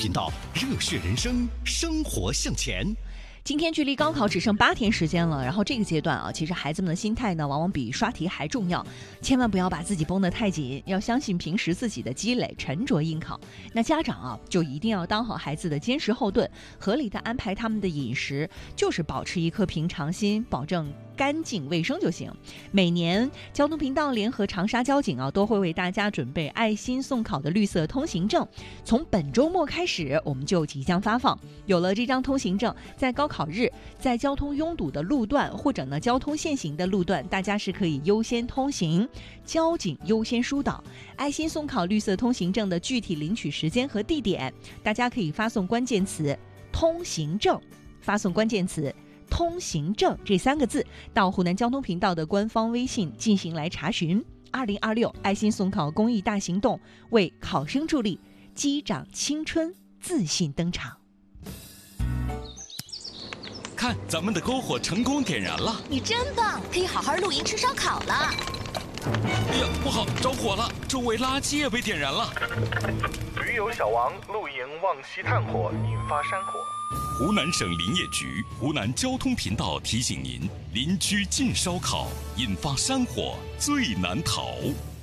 频道，热血人生，生活向前。 今天距离高考只剩8天时间了，然后这个阶段啊，其实孩子们的心态呢，往往比刷题还重要。千万不要把自己绷得太紧，要相信平时自己的积累，沉着应考。那家长啊，就一定要当好孩子的坚实后盾，合理的安排他们的饮食，就是保持一颗平常心，保证干净卫生就行。每年交通频道联合长沙交警啊，都会为大家准备爱心送考的绿色通行证。从本周末开始，我们就即将发放。有了这张通行证，在高考日，在交通拥堵的路段或者呢交通限行的路段，大家是可以优先通行，交警优先疏导。爱心送考绿色通行证的具体领取时间和地点，大家可以发送关键词通行证，发送关键词通行证这3个字到湖南交通频道的官方微信进行来查询。2026爱心送考公益大行动，为考生助力，击掌青春，自信登场。 看，咱们的篝火成功点燃了！ 你真棒，可以好好露营吃烧烤了。 哎呀，不好，着火了！周围垃圾也被点燃了。 驴友小王露营忘熄炭火，引发山火。 湖南省林业局、湖南交通频道提醒您：邻居禁烧烤，引发山火最难逃。